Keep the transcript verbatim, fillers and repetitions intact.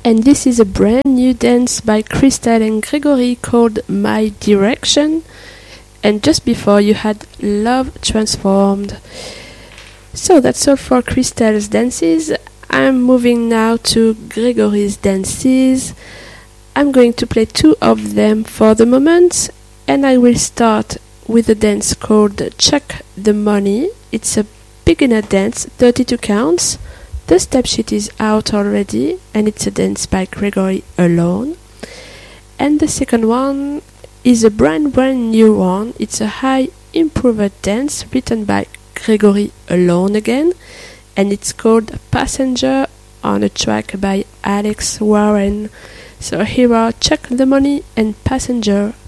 And this is a brand new dance by Crystal and Gregory called My Direction. And just before you had Love Transformed. So that's all for Crystal's dances. I'm moving now to Gregory's dances. I'm going to play two of them for the moment, and I will start with a dance called Chuck the Money. It's a beginner dance, thirty-two counts. The step sheet is out already, and it's a dance by Gregory alone. And the second one is a brand brand new one. It's a high improved dance written by Gregory alone again, and it's called Passenger on a track by Alex Warren. So here are Chuck the Money and Passenger